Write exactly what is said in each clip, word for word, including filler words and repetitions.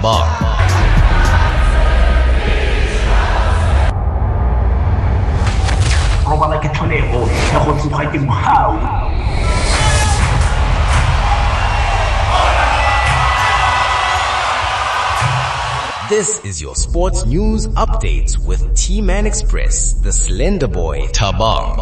Tabang. Roba la ke tlhonego ya go tsoga ke mohau. This is your sports news updates with T-Man Express, the Slender Boy, Tabang.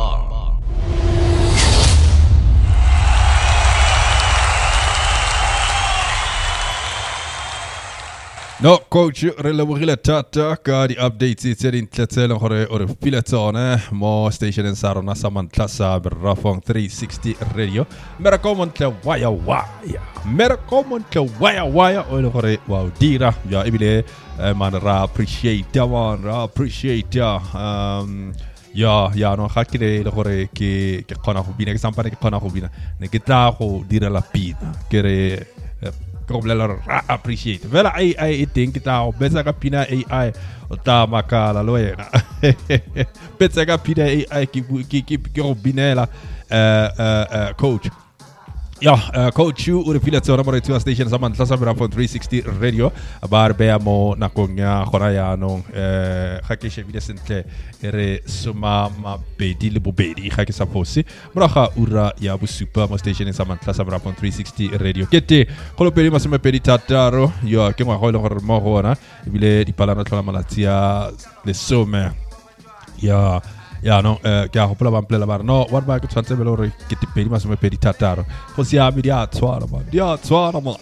No, coach, re lebogile thata ka di updates tse di ntletselang gore o re file tsone mo stationeng sa rona sa mantla sa Berrafong three sixty radio. Merako montle waya waya. Merako montle waya waya o le gore wa o dira ya ebile man ra appreciate ya man ra appreciate ya um ya ya no ga ke le gore ke ke kgona go bina ke sampane ke kgona go bina ne ke tla go dira la pina ke re Koblela appreciate. Vela ai ai iting kita o besa ka pina A I o ta makala lo yena. Besa ka pina A I ki ki ki ki o binela uh uh coach. Ja, uh, coach you ure file tsona mo radio station sa mantla sa Berrafong three sixty radio bar be mo nakong ya gona ya no eh ga ke shebile sentle ere soma mabedi le bobedi ga ke sa pose moraga ura ya bo super mo station sa mantla sa Berrafong three sixty radio kete go lo pedi masome pedi thataro yo ke ngwa go le gore mo gona ebile dipalana tlhola malatsia le some ya ya no eh ke a gopola ba mplela ba no what ba ke tshwantse bele gore ke tipedi masome pedi thataro go sia mi dia tswara ba dia tswara mo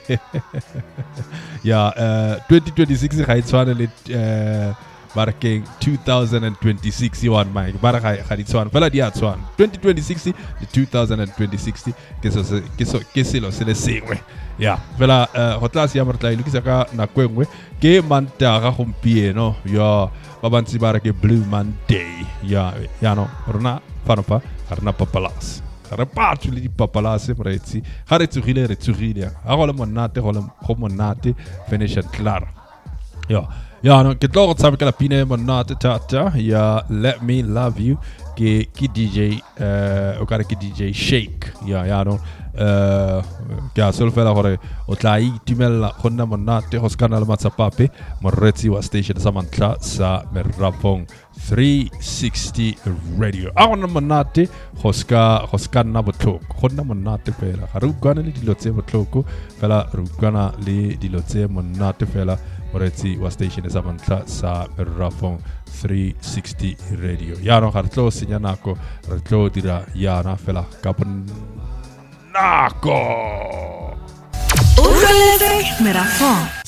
ya eh twenty twenty-six ga itswana le eh Barking two thousand twenty-six one Mike baraka ga ditswana fela dia tswana twenty twenty-six le two thousand twenty-six ke so ke so ke selo se le sengwe ya fela go tla se ya mortla ilukisa ka na kwengwe ke mantaga gompieno ya ba bantsi ba re ke Blue Monday ya ya no rona fanopa rena papalas re patsu le di papalas moretsi ga re tsugile re tsugile ga go le monate go le go monate finish and clar ya ya no ke tlo go tsabeka la pine monate tata ya Let Me Love You ke ki D J eh o ka re ki D J Shake ya ya no eh ke a solfela gore o tla itumela gonna monate go skana le matsapape moretsi wa station sa mantla sa Berrafong three sixty radio a gonna monate go ska go skana botlhoko gonna monate fela ga re ukwana le dilo tse botlhoko fela re ukwana le dilo tse monate fela moretsi wa station sa mantla sa Berrafong three sixty radio ya no ga re tlo senya nako re tlo dira yana fela ka nako Berrafong